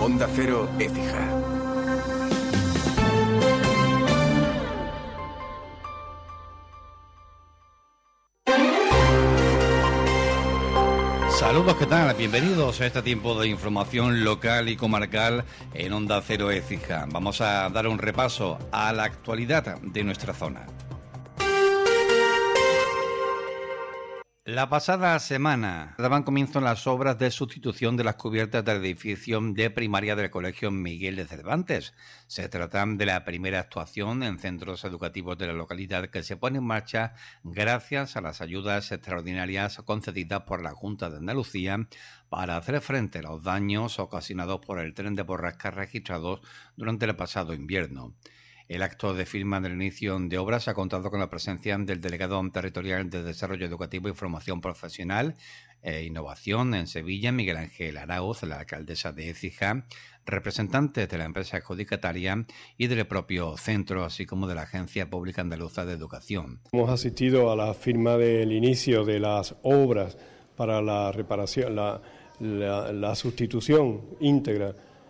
Onda Cero, Écija. Saludos, ¿qué tal? Bienvenidos a este tiempo de información local y comarcal en Onda Cero Écija. Vamos a dar un repaso a la actualidad de nuestra zona. La pasada semana daban comienzo las obras de sustitución de las cubiertas del edificio de primaria del Colegio Miguel de Cervantes. Se trata de la primera actuación en centros educativos de la localidad que se pone en marcha gracias a las ayudas extraordinarias concedidas por la Junta de Andalucía para hacer frente a los daños ocasionados por el tren de borrasca registrados durante el pasado invierno. El acto de firma del inicio de obras ha contado con la presencia del delegado territorial de Desarrollo Educativo y Formación Profesional e Innovación en Sevilla, Miguel Ángel Arauz, la alcaldesa de Écija, representantes de la empresa adjudicataria y del propio centro, así como de la Agencia Pública Andaluza de Educación. Hemos asistido a la firma del inicio de las obras para la reparación, la sustitución íntegra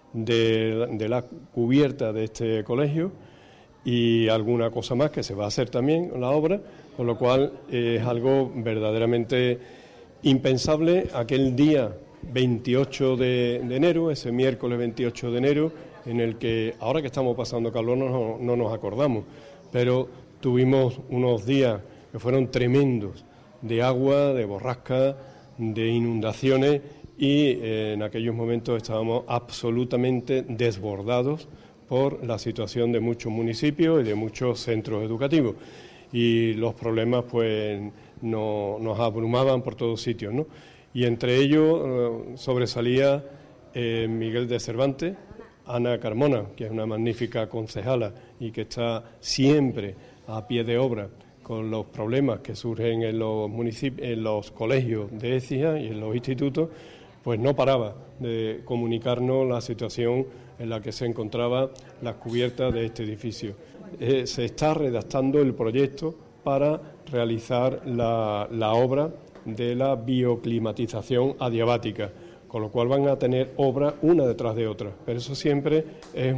de la cubierta de este colegio, y alguna cosa más que se va a hacer también en la obra, con lo cual es algo verdaderamente impensable aquel día 28 de enero, ese miércoles 28 de enero, en el que ahora que estamos pasando calor no nos acordamos, pero tuvimos unos días que fueron tremendos, de agua, de borrasca, de inundaciones, y en aquellos momentos estábamos absolutamente desbordados por la situación de muchos municipios y de muchos centros educativos, y los problemas pues nos abrumaban por todos sitios, ¿no? Y entre ellos sobresalía Miguel de Cervantes, Ana Carmona, que es una magnífica concejala y que está siempre a pie de obra con los problemas que surgen en los municipios, en los colegios de Écija y en los institutos, pues no paraba de comunicarnos la situación en la que se encontraba las cubiertas de este edificio. Se está redactando el proyecto para realizar la obra de la bioclimatización adiabática, con lo cual van a tener obras una detrás de otra. Pero eso siempre es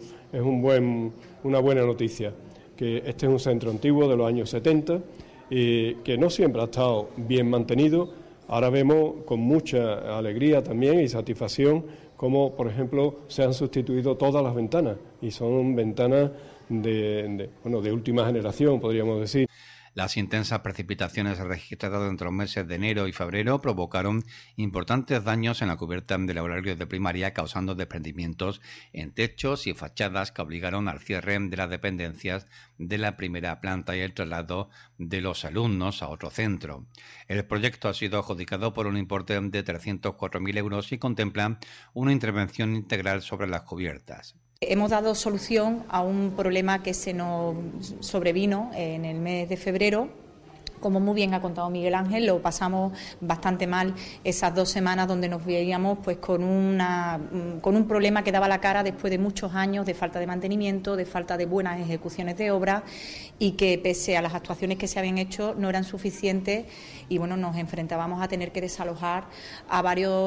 una buena noticia, que este es un centro antiguo de los años 70, que no siempre ha estado bien mantenido. Ahora vemos con mucha alegría también y satisfacción cómo, por ejemplo, se han sustituido todas las ventanas, y son ventanas de última generación, podríamos decir. Las intensas precipitaciones registradas entre los meses de enero y febrero provocaron importantes daños en la cubierta del horario de primaria, causando desprendimientos en techos y fachadas que obligaron al cierre de las dependencias de la primera planta y el traslado de los alumnos a otro centro. El proyecto ha sido adjudicado por un importe de 304.000 euros y contempla una intervención integral sobre las cubiertas. Hemos dado solución a un problema que se nos sobrevino en el mes de febrero. Como muy bien ha contado Miguel Ángel, lo pasamos bastante mal esas 2 semanas donde nos veíamos pues con un problema que daba la cara después de muchos años de falta de mantenimiento, de falta de buenas ejecuciones de obra, y que pese a las actuaciones que se habían hecho no eran suficientes, y bueno, nos enfrentábamos a tener que desalojar a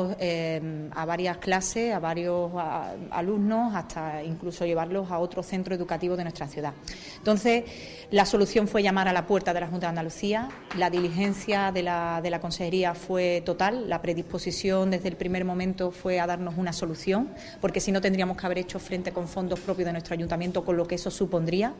varias clases, a varios alumnos, hasta incluso llevarlos a otro centro educativo de nuestra ciudad. Entonces, la solución fue llamar a la puerta de la Junta de Andalucía. La diligencia de la Consejería fue total, la predisposición desde el primer momento fue a darnos una solución, porque si no tendríamos que haber hecho frente con fondos propios de nuestro ayuntamiento, con lo que eso supondría.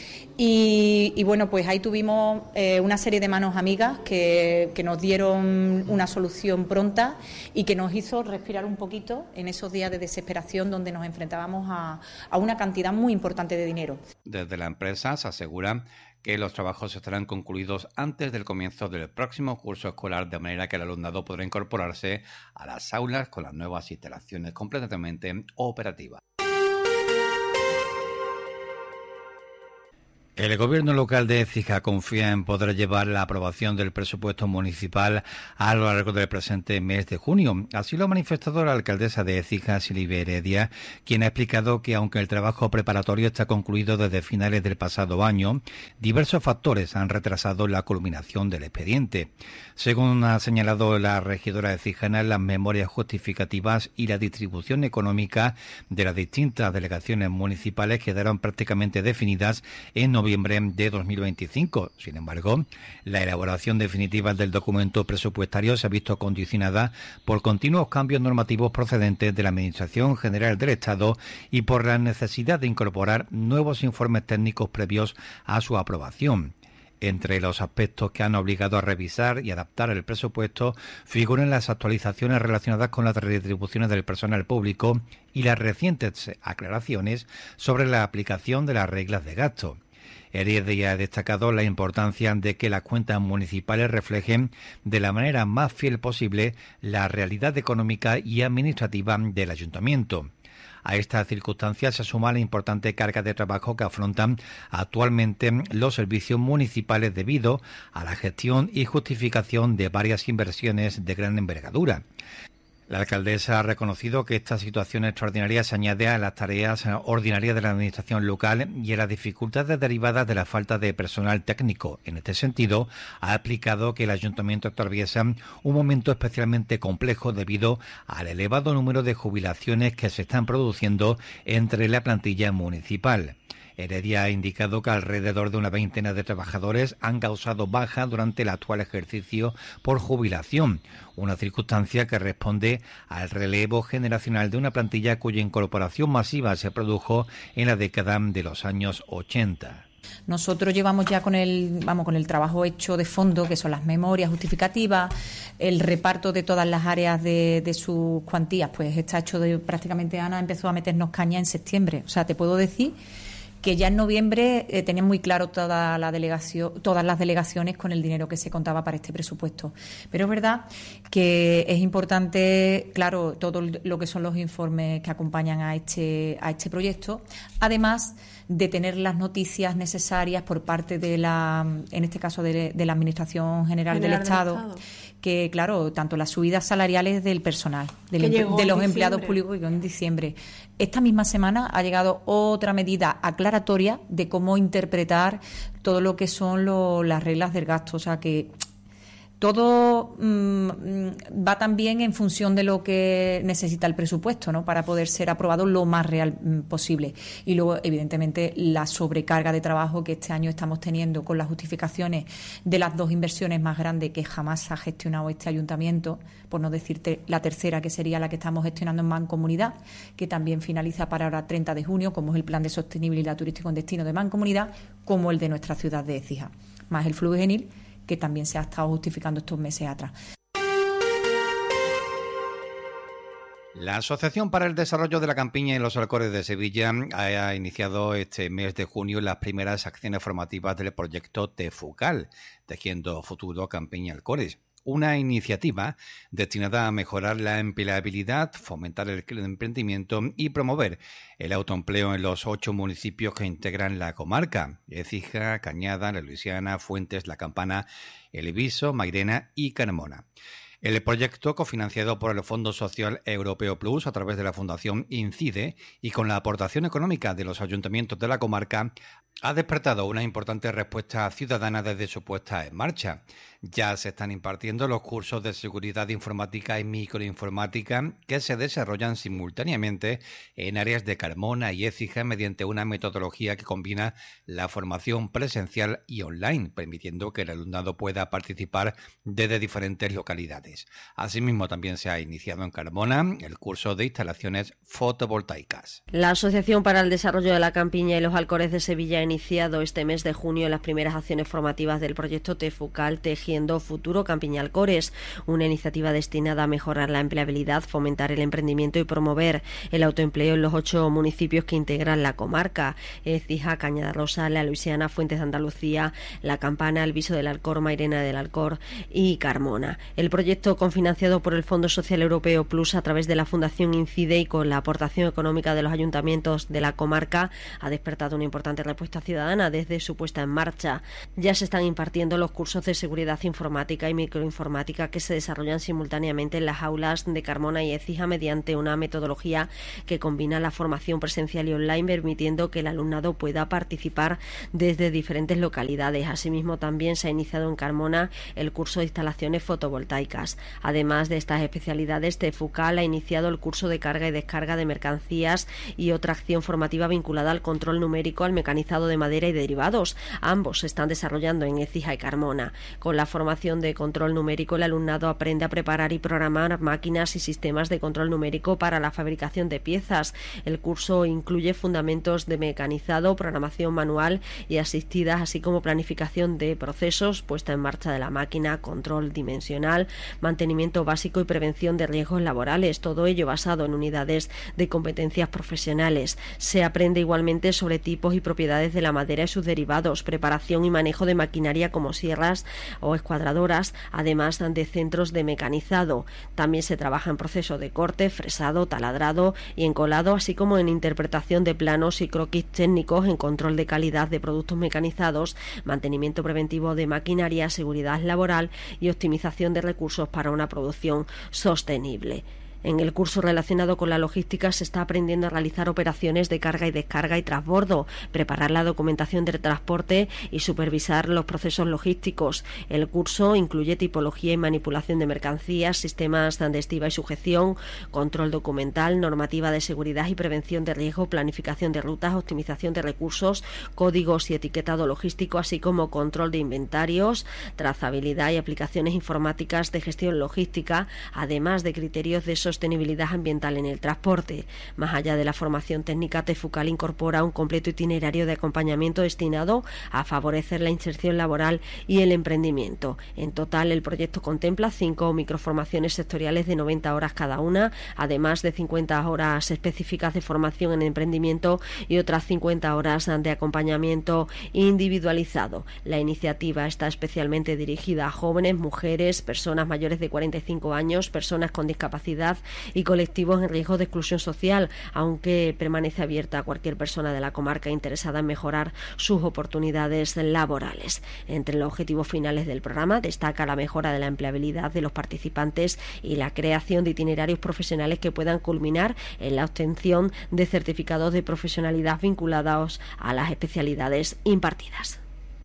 Y bueno, pues ahí tuvimos una serie de manos amigas que nos dieron una solución pronta y que nos hizo respirar un poquito en esos días de desesperación donde nos enfrentábamos a una cantidad muy importante de dinero. Desde la empresa se asegura que los trabajos estarán concluidos antes del comienzo del próximo curso escolar, de manera que el alumnado podrá incorporarse a las aulas con las nuevas instalaciones completamente operativas. El gobierno local de Écija confía en poder llevar la aprobación del presupuesto municipal a lo largo del presente mes de junio. Así lo ha manifestado la alcaldesa de Écija, Silvia Heredia, quien ha explicado que aunque el trabajo preparatorio está concluido desde finales del pasado año, diversos factores han retrasado la culminación del expediente. Según ha señalado la regidora écijana, las memorias justificativas y la distribución económica de las distintas delegaciones municipales quedaron prácticamente definidas en noviembre de 2025. Sin embargo, la elaboración definitiva del documento presupuestario se ha visto condicionada por continuos cambios normativos procedentes de la Administración General del Estado y por la necesidad de incorporar nuevos informes técnicos previos a su aprobación. Entre los aspectos que han obligado a revisar y adaptar el presupuesto figuran las actualizaciones relacionadas con las redistribuciones del personal público y las recientes aclaraciones sobre la aplicación de las reglas de gasto. Heredia ha destacado la importancia de que las cuentas municipales reflejen de la manera más fiel posible la realidad económica y administrativa del ayuntamiento. A estas circunstancias se suma la importante carga de trabajo que afrontan actualmente los servicios municipales debido a la gestión y justificación de varias inversiones de gran envergadura. La alcaldesa ha reconocido que esta situación extraordinaria se añade a las tareas ordinarias de la administración local y a las dificultades derivadas de la falta de personal técnico. En este sentido, ha explicado que el ayuntamiento atraviesa un momento especialmente complejo debido al elevado número de jubilaciones que se están produciendo entre la plantilla municipal. Heredia ha indicado que alrededor de una veintena de trabajadores han causado baja durante el actual ejercicio por jubilación, una circunstancia que responde al relevo generacional de una plantilla cuya incorporación masiva se produjo en la década de los años 80. Nosotros llevamos ya con el trabajo hecho de fondo, que son las memorias justificativas, el reparto de todas las áreas de sus cuantías, pues está hecho prácticamente. Ana empezó a meternos caña en septiembre. O sea, te puedo decir que ya en noviembre tenían muy claro todas las delegaciones con el dinero que se contaba para este presupuesto. Pero es verdad que es importante, claro, todo lo que son los informes que acompañan a este proyecto, además de tener las noticias necesarias por parte de en este caso de la Administración General del Estado, que claro, tanto las subidas salariales del personal, de los empleados públicos, que en diciembre. Esta misma semana ha llegado otra medida aclaratoria de cómo interpretar todo lo que son las reglas del gasto. O sea que todo va también en función de lo que necesita el presupuesto, ¿no?, para poder ser aprobado lo más real posible. Y luego, evidentemente, la sobrecarga de trabajo que este año estamos teniendo con las justificaciones de las dos inversiones más grandes que jamás ha gestionado este ayuntamiento, por no decirte la tercera, que sería la que estamos gestionando en Mancomunidad, que también finaliza para ahora 30 de junio, como es el Plan de Sostenibilidad Turístico en Destino de Mancomunidad, como el de nuestra ciudad de Écija, más el Fluvigenil, que también se ha estado justificando estos meses atrás. La Asociación para el Desarrollo de la Campiña y los Alcores de Sevilla ha iniciado este mes de junio las primeras acciones formativas del proyecto TEFUCAL, Tejiendo Futuro Campiña y Alcores. Una iniciativa destinada a mejorar la empleabilidad, fomentar el emprendimiento y promover el autoempleo en los 8 municipios que integran la comarca: Écija, Cañada, La Luisiana, Fuentes, La Campana, El Ibiso, Mairena y Carmona. El proyecto, cofinanciado por el Fondo Social Europeo Plus a través de la Fundación Incide y con la aportación económica de los ayuntamientos de la comarca, ha despertado una importante respuesta ciudadana desde su puesta en marcha. Ya se están impartiendo los cursos de seguridad informática y microinformática que se desarrollan simultáneamente en áreas de Carmona y Écija mediante una metodología que combina la formación presencial y online, permitiendo que el alumnado pueda participar desde diferentes localidades. Asimismo, también se ha iniciado en Carmona el curso de instalaciones fotovoltaicas. La Asociación para el Desarrollo de la Campiña y los Alcores de Sevilla ha iniciado este mes de junio las primeras acciones formativas del proyecto TEFUCAL, Tejiendo Futuro Campiña y Alcores, una iniciativa destinada a mejorar la empleabilidad, fomentar el emprendimiento y promover el autoempleo en los 8 municipios que integran la comarca: Écija, Cañada Rosa, La Luisiana, Fuentes de Andalucía, La Campana, El Viso del Alcor, Mairena del Alcor y Carmona. El proyecto proyecto cofinanciado por el Fondo Social Europeo Plus a través de la Fundación Incide y con la aportación económica de los ayuntamientos de la comarca ha despertado una importante respuesta ciudadana desde su puesta en marcha. Ya se están impartiendo los cursos de seguridad informática y microinformática que se desarrollan simultáneamente en las aulas de Carmona y Écija mediante una metodología que combina la formación presencial y online, permitiendo que el alumnado pueda participar desde diferentes localidades. Asimismo, también se ha iniciado en Carmona el curso de instalaciones fotovoltaicas. Además de estas especialidades, TEFUCAL ha iniciado el curso de carga y descarga de mercancías y otra acción formativa vinculada al control numérico al mecanizado de madera y derivados. Ambos se están desarrollando en Écija y Carmona. Con la formación de control numérico, el alumnado aprende a preparar y programar máquinas y sistemas de control numérico para la fabricación de piezas. El curso incluye fundamentos de mecanizado, programación manual y asistidas, así como planificación de procesos, puesta en marcha de la máquina, control dimensional, mantenimiento básico y prevención de riesgos laborales, todo ello basado en unidades de competencias profesionales. Se aprende igualmente sobre tipos y propiedades de la madera y sus derivados, preparación y manejo de maquinaria como sierras o escuadradoras, además de centros de mecanizado. También se trabaja en proceso de corte, fresado, taladrado y encolado, así como en interpretación de planos y croquis técnicos, en control de calidad de productos mecanizados, mantenimiento preventivo de maquinaria, seguridad laboral y optimización de recursos para una producción sostenible. En el curso relacionado con la logística se está aprendiendo a realizar operaciones de carga y descarga y transbordo, preparar la documentación del transporte y supervisar los procesos logísticos. El curso incluye tipología y manipulación de mercancías, sistemas de estiva y sujeción, control documental, normativa de seguridad y prevención de riesgo, planificación de rutas, optimización de recursos, códigos y etiquetado logístico, así como control de inventarios, trazabilidad y aplicaciones informáticas de gestión logística, además de criterios de sostenibilidad ambiental en el transporte. Más allá de la formación técnica, TEFUCAL incorpora un completo itinerario de acompañamiento destinado a favorecer la inserción laboral y el emprendimiento. En total, el proyecto contempla 5 microformaciones sectoriales de 90 horas cada una, además de 50 horas específicas de formación en emprendimiento y otras 50 horas de acompañamiento individualizado. La iniciativa está especialmente dirigida a jóvenes, mujeres, personas mayores de 45 años, personas con discapacidad y colectivos en riesgo de exclusión social, aunque permanece abierta a cualquier persona de la comarca interesada en mejorar sus oportunidades laborales. Entre los objetivos finales del programa destaca la mejora de la empleabilidad de los participantes y la creación de itinerarios profesionales que puedan culminar en la obtención de certificados de profesionalidad vinculados a las especialidades impartidas.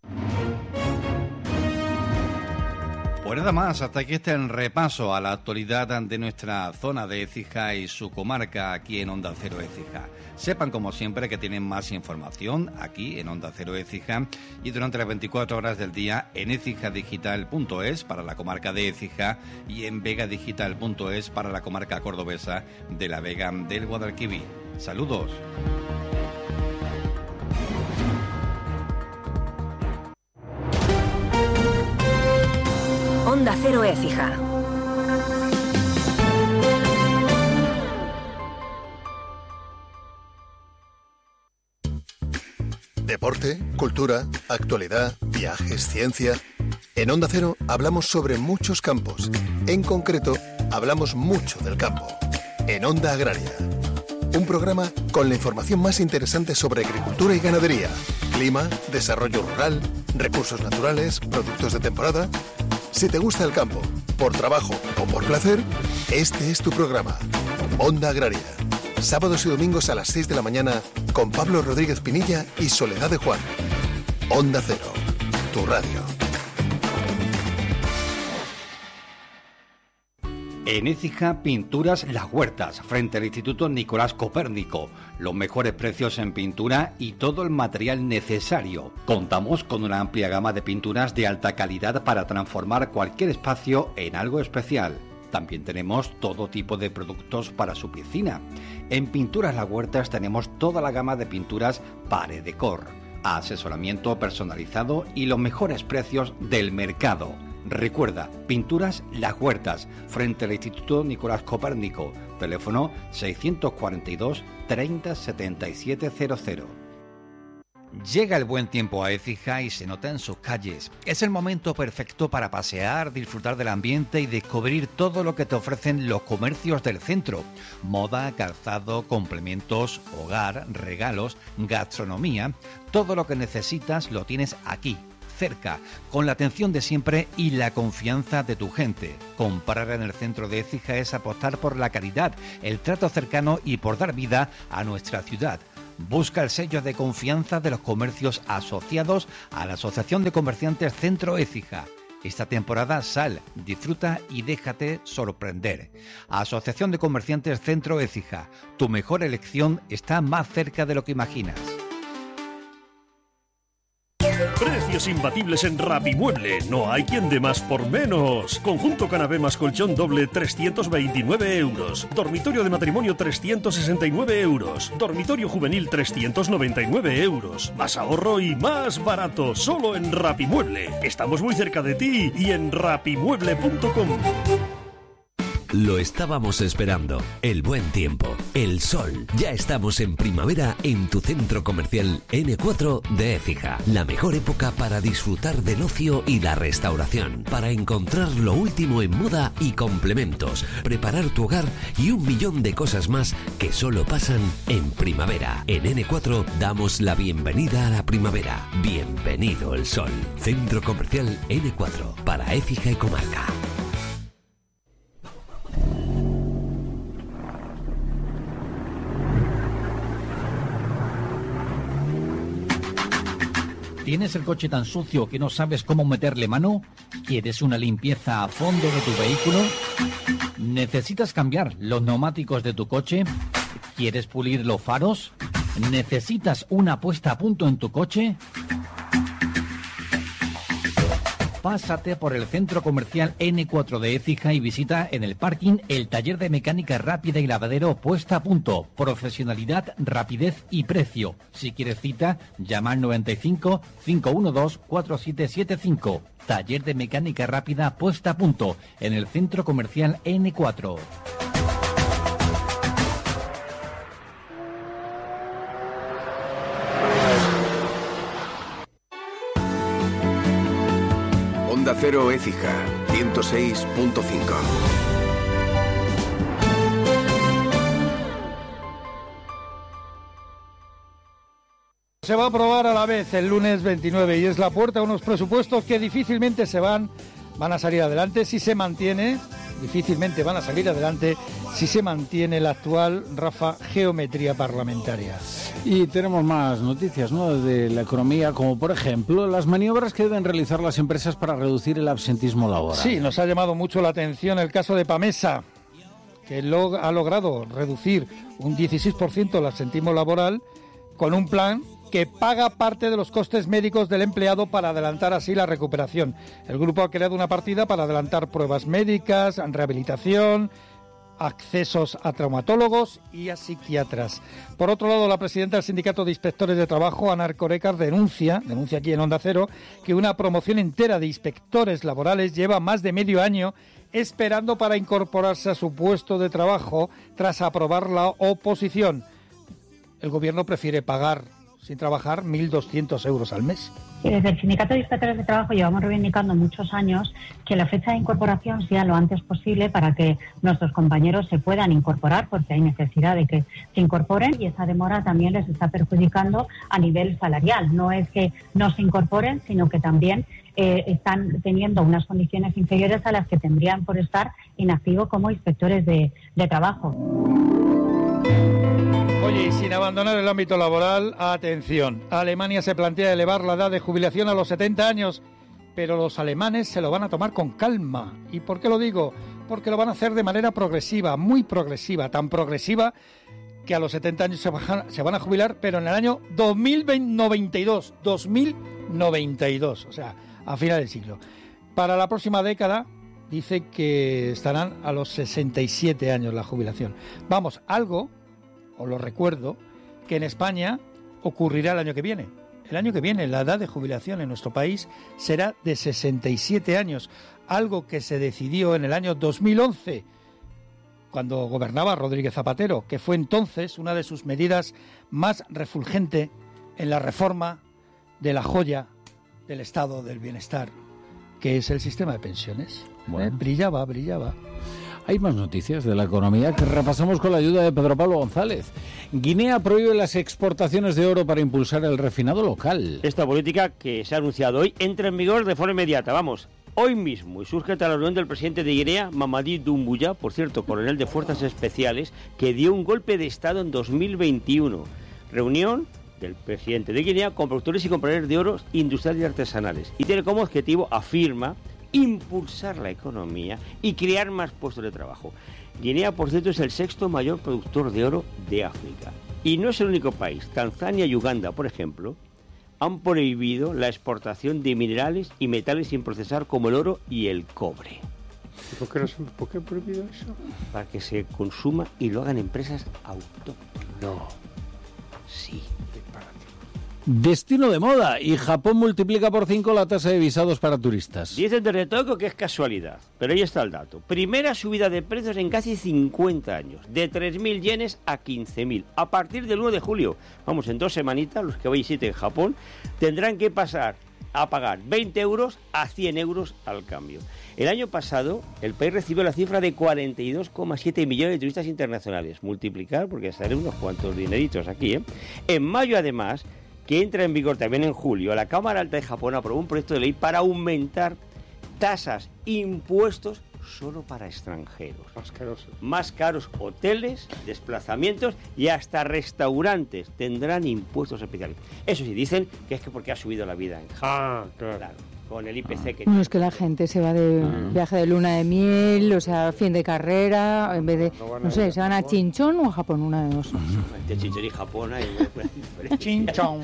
Pues nada más, hasta aquí está el repaso a la actualidad de nuestra zona de Écija y su comarca aquí en Onda Cero Écija. Sepan, como siempre, que tienen más información aquí en Onda Cero Écija y durante las 24 horas del día en ecijadigital.es para la comarca de Écija y en vegadigital.es para la comarca cordobesa de la Vega del Guadalquivir. Saludos. Onda Cero Écija. Deporte, cultura, actualidad, viajes, ciencia. En Onda Cero hablamos sobre muchos campos. En concreto, hablamos mucho del campo. En Onda Agraria. Un programa con la información más interesante sobre agricultura y ganadería, clima, desarrollo rural, recursos naturales, productos de temporada. Si te gusta el campo, por trabajo o por placer, este es tu programa. Onda Agraria. Sábados y domingos a las 6 de la mañana con Pablo Rodríguez Pinilla y Soledad de Juan. Onda Cero, tu radio. En Écija, Pinturas Las Huertas, frente al Instituto Nicolás Copérnico. Los mejores precios en pintura y todo el material necesario. Contamos con una amplia gama de pinturas de alta calidad para transformar cualquier espacio en algo especial. También tenemos todo tipo de productos para su piscina. En Pinturas Las Huertas tenemos toda la gama de pinturas Pared Decor, asesoramiento personalizado y los mejores precios del mercado. Recuerda, Pinturas Las Huertas, frente al Instituto Nicolás Copérnico, teléfono 642 30 77 00. Llega el buen tiempo a Écija y se nota en sus calles. Es el momento perfecto para pasear, disfrutar del ambiente y descubrir todo lo que te ofrecen los comercios del centro. Moda, calzado, complementos, hogar, regalos, gastronomía. Todo lo que necesitas lo tienes aquí, cerca, con la atención de siempre y la confianza de tu gente. Comprar en el centro de Écija es apostar por la calidad, el trato cercano y por dar vida a nuestra ciudad. Busca el sello de confianza de los comercios asociados a la Asociación de Comerciantes Centro Écija. Esta temporada sal, disfruta y déjate sorprender. Asociación de Comerciantes Centro Écija. Tu mejor elección está más cerca de lo que imaginas. Precios imbatibles en Rapimueble. No hay quien dé más por menos. Conjunto canapé más colchón doble 329 euros. Dormitorio de matrimonio 369 euros. Dormitorio juvenil 399 euros. Más ahorro y más barato. Solo en Rapimueble. Estamos muy cerca de ti y en rapimueble.com. Lo estábamos esperando. El buen tiempo, el sol. Ya estamos en primavera en tu centro comercial N4 de Écija. La mejor época para disfrutar del ocio y la restauración. Para encontrar lo último en moda y complementos. Preparar tu hogar y 1.000.000 de cosas más que solo pasan en primavera. En N4 damos la bienvenida a la primavera. Bienvenido el sol. Centro comercial N4 para Écija y comarca. ¿Tienes el coche tan sucio que no sabes cómo meterle mano? ¿Quieres una limpieza a fondo de tu vehículo? ¿Necesitas cambiar los neumáticos de tu coche? ¿Quieres pulir los faros? ¿Necesitas una puesta a punto en tu coche? Pásate por el centro comercial N4 de Écija y visita en el parking el taller de mecánica rápida y lavadero puesta a punto. Profesionalidad, rapidez y precio. Si quieres cita, llama al 95 512 4775. Taller de mecánica rápida puesta a punto en el centro comercial N4. Onda Cero Écija, 106.5. Se va a aprobar a la vez el lunes 29 y es la puerta a unos presupuestos que difícilmente van a salir adelante si se mantiene, difícilmente van a salir adelante si se mantiene la actual, Rafa, geometría parlamentaria. Y tenemos más noticias, ¿no?, de la economía, como por ejemplo las maniobras que deben realizar las empresas para reducir el absentismo laboral. Sí, nos ha llamado mucho la atención el caso de Pamesa, que ha logrado reducir un 16% el absentismo laboral con un plan que paga parte de los costes médicos del empleado para adelantar así la recuperación. El grupo ha creado una partida para adelantar pruebas médicas, rehabilitación, accesos a traumatólogos y a psiquiatras. Por otro lado, la presidenta del Sindicato de Inspectores de Trabajo, Ana Ercorécar, denuncia aquí en Onda Cero, que una promoción entera de inspectores laborales lleva más de medio año esperando para incorporarse a su puesto de trabajo tras aprobar la oposición. El gobierno prefiere pagar sin trabajar 1.200 euros al mes. Desde el Sindicato de Inspectores de Trabajo llevamos reivindicando muchos años que la fecha de incorporación sea lo antes posible para que nuestros compañeros se puedan incorporar, porque hay necesidad de que se incorporen y esa demora también les está perjudicando a nivel salarial. No es que no se incorporen, sino que también están teniendo unas condiciones inferiores a las que tendrían por estar inactivos como inspectores de trabajo. Oye, y sin abandonar el ámbito laboral, atención, Alemania se plantea elevar la edad de jubilación a los 70 años, pero los alemanes se lo van a tomar con calma. ¿Y por qué lo digo? Porque lo van a hacer de manera progresiva, muy progresiva, tan progresiva que a los 70 años se van a jubilar, pero en el año 2092, o sea, a final del siglo. Para la próxima década, dice que estarán a los 67 años la jubilación. Vamos, algo... Os lo recuerdo, que en España ocurrirá el año que viene. El año que viene la edad de jubilación en nuestro país será de 67 años, algo que se decidió en el año 2011, cuando gobernaba Rodríguez Zapatero, que fue entonces una de sus medidas más refulgentes en la reforma de la joya del estado del bienestar, que es el sistema de pensiones. Bueno. Brillaba. Hay más noticias de la economía que repasamos con la ayuda de Pedro Pablo González. Guinea prohíbe las exportaciones de oro para impulsar el refinado local. Esta política que se ha anunciado hoy entra en vigor de forma inmediata, hoy mismo, y surge tras la reunión del presidente de Guinea, Mamadi Doumbouya, por cierto, coronel de Fuerzas Especiales, que dio un golpe de Estado en 2021. Reunión del presidente de Guinea con productores y compradores de oro industriales y artesanales. Y tiene como objetivo, afirma, impulsar la economía y crear más puestos de trabajo. Guinea, por cierto, es el 6º mayor productor de oro de África. Y no es el único país. Tanzania y Uganda, por ejemplo, han prohibido la exportación de minerales y metales sin procesar como el oro y el cobre. ¿Por qué han prohibido eso? Para que se consuma y lo hagan empresas autóctonas. No. Sí. Destino de moda, y Japón multiplica por 5 la tasa de visados para turistas. Dicen de Retoco que es casualidad, pero ahí está el dato. Primera subida de precios en casi 50 años, de 3.000 yenes a 15.000, a partir del 1 de julio. En 2 semanitas, los que visiten Japón tendrán que pasar a pagar 20 euros a 100 euros al cambio. El año pasado, el país recibió la cifra de 42,7 millones de turistas internacionales. Multiplicar, porque salen unos cuantos dineritos aquí, ¿eh? En mayo, además, que entra en vigor también en julio, la Cámara Alta de Japón aprobó un proyecto de ley para aumentar tasas, impuestos solo para extranjeros. Más caros hoteles, desplazamientos y hasta restaurantes tendrán impuestos especiales. Eso sí, dicen que es que porque ha subido la vida en Japón. Claro. Con el IPC que... Bueno, es que la gente se va de viaje de luna de miel, o sea, fin de carrera, en vez de, no sé, se van a Chinchón o a Japón, una de dos. Entre Chinchón y Japón hay una diferencia. Chinchón.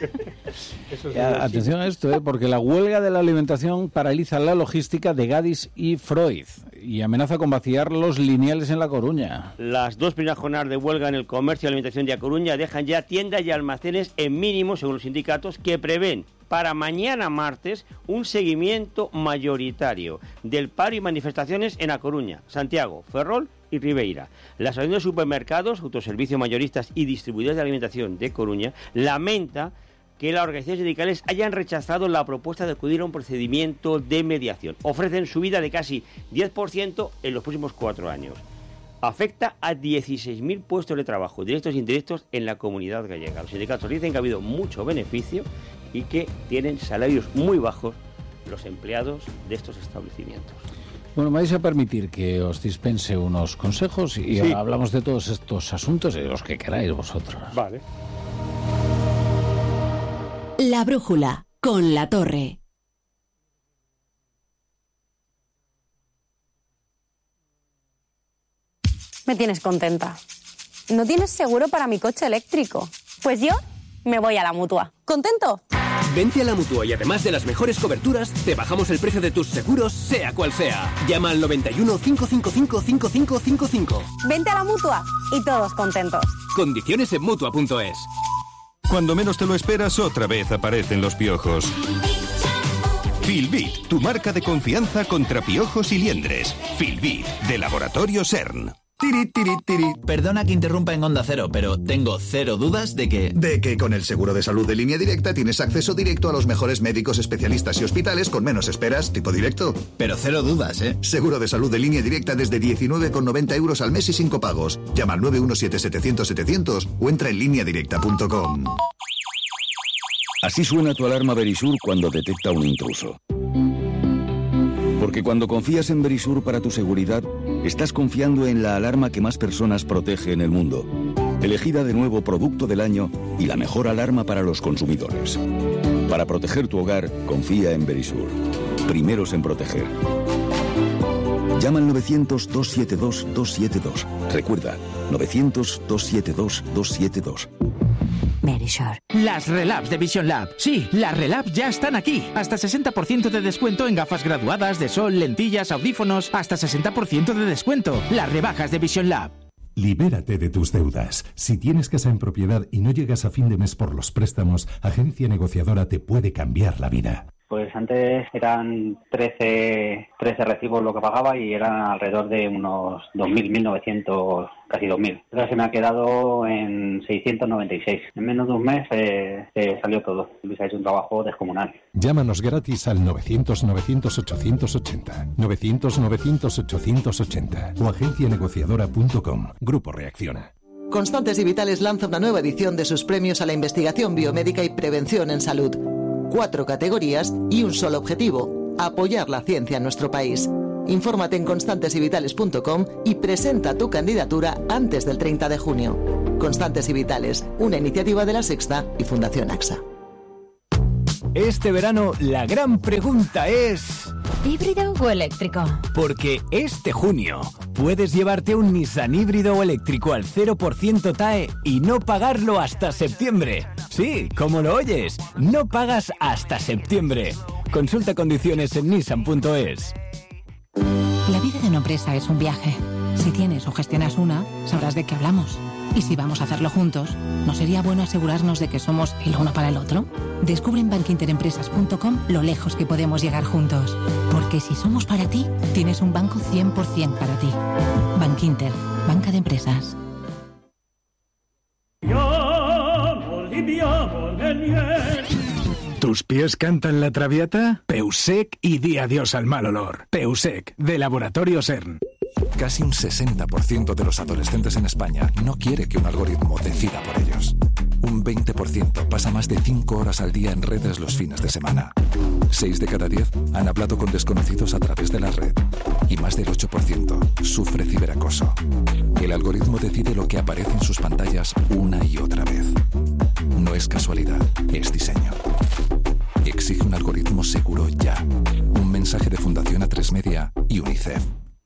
Atención a esto, porque la huelga de la alimentación paraliza la logística de Gadis y Freud y amenaza con vaciar los lineales en La Coruña. Las 2 primeras jornadas de huelga en el comercio y alimentación de A Coruña dejan ya tiendas y almacenes en mínimo, según los sindicatos, que prevén para mañana martes un seguimiento mayoritario del paro y manifestaciones en A Coruña, Santiago, Ferrol y Ribeira. La Asociación de Supermercados, Autoservicios Mayoristas y Distribuidores de Alimentación de Coruña lamenta que las organizaciones sindicales hayan rechazado la propuesta de acudir a un procedimiento de mediación. Ofrecen subida de casi 10% en los próximos 4 años. Afecta a 16.000 puestos de trabajo, directos e indirectos, en la comunidad gallega. Los sindicatos dicen que ha habido mucho beneficio y que tienen salarios muy bajos los empleados de estos establecimientos. Bueno, me vais a permitir que os dispense unos consejos y ahora hablamos de todos estos asuntos y de los que queráis vosotros. Vale. La brújula, con La Torre. Me tienes contenta. ¿No tienes seguro para mi coche eléctrico? Pues yo me voy a la Mutua. ¿Contento? Vente a la Mutua y además de las mejores coberturas, te bajamos el precio de tus seguros, sea cual sea. Llama al 91 555 5555. Vente a la Mutua y todos contentos. Condiciones en Mutua.es. Cuando menos te lo esperas, otra vez aparecen los piojos. Filbit, tu marca de confianza contra piojos y liendres. Filbit, de Laboratorio CERN. Perdona que interrumpa en Onda Cero, pero tengo cero dudas de que con el seguro de salud de Línea Directa tienes acceso directo a los mejores médicos, especialistas y hospitales con menos esperas, tipo directo. Pero cero dudas, ¿eh? Seguro de salud de Línea Directa desde 19,90 euros al mes y sin copagos. Llama al 917-700-700 o entra en lineadirecta.com. Así suena tu alarma Verisur cuando detecta un intruso. Porque cuando confías en Verisur para tu seguridad, estás confiando en la alarma que más personas protege en el mundo. Elegida de nuevo Producto del Año y la mejor alarma para los consumidores. Para proteger tu hogar, confía en Verisur. Primeros en proteger. Llama al 900-272-272. Recuerda, 900-272-272. Verisur. Las relabs de Vision Lab. Sí, las relabs ya están aquí. Hasta 60% de descuento en gafas graduadas, de sol, lentillas, audífonos. Hasta 60% de descuento. Las rebajas de Vision Lab. Libérate de tus deudas. Si tienes casa en propiedad y no llegas a fin de mes por los préstamos, Agencia Negociadora te puede cambiar la vida. Pues antes eran 13 recibos lo que pagaba y eran alrededor de unos 2.000, 1.900, casi 2.000. Ahora se me ha quedado en 696. En menos de un mes salió todo. Luis ha hecho un trabajo descomunal. Llámanos gratis al 900-900-880, 900-900-880 o agencianegociadora.com. Grupo Reacciona. Constantes y Vitales lanza una nueva edición de sus premios a la investigación biomédica y prevención en salud. 4 categorías y un solo objetivo: apoyar la ciencia en nuestro país. Infórmate en constantesyvitales.com y presenta tu candidatura antes del 30 de junio. Constantes y Vitales, una iniciativa de La Sexta y Fundación AXA. Este verano la gran pregunta es... ¿híbrido o eléctrico? Porque este junio puedes llevarte un Nissan híbrido o eléctrico al 0% TAE y no pagarlo hasta septiembre. Sí, como lo oyes, no pagas hasta septiembre. Consulta condiciones en nissan.es. La vida de una empresa es un viaje. Si tienes o gestionas una, sabrás de qué hablamos. Y si vamos a hacerlo juntos, ¿no sería bueno asegurarnos de que somos el uno para el otro? Descubre en bankinterempresas.com lo lejos que podemos llegar juntos. Porque si somos para ti, tienes un banco 100% para ti. Bankinter, banca de empresas. ¿Tus pies cantan la traviata? Peusec y di adiós al mal olor. Peusec, de Laboratorio CERN. Casi un 60% de los adolescentes en España no quiere que un algoritmo decida por ellos. Un 20% pasa más de 5 horas al día en redes los fines de semana. 6 de cada 10 han hablado con desconocidos a través de la red. Y más del 8% sufre ciberacoso. El algoritmo decide lo que aparece en sus pantallas una y otra vez. No es casualidad, es diseño. Exige un algoritmo seguro ya. Un mensaje de Fundación A3 Media y UNICEF.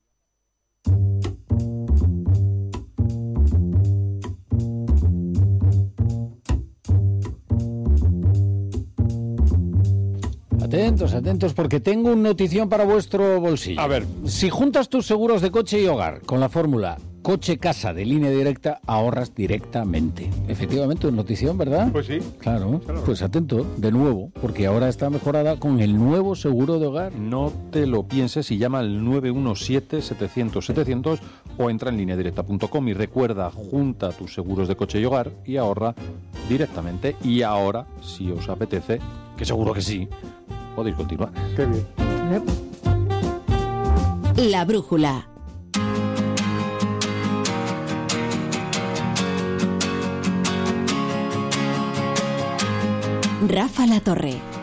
Atentos, atentos, porque tengo una notición para vuestro bolsillo. A ver. Si juntas tus seguros de coche y hogar con la fórmula coche-casa de Línea Directa, ahorras directamente. Efectivamente, una notición, ¿verdad? Pues sí. Claro. Pues atento, de nuevo, porque ahora está mejorada con el nuevo seguro de hogar. No te lo pienses y llama al 917-700-700 o entra en lineadirecta.com y recuerda, junta tus seguros de coche y hogar y ahorra directamente. Y ahora, si os apetece, que seguro que sí, podéis continuar. Qué bien. La brújula. Rafa La Torre.